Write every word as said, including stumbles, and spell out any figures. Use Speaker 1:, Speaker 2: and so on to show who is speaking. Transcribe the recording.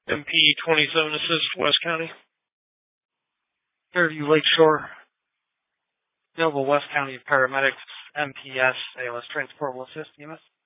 Speaker 1: M P twenty-seven Assist, West County. Fairview Lakeshore. Noble West County Paramedics, M P S, A L S Transportable Assist, E M S.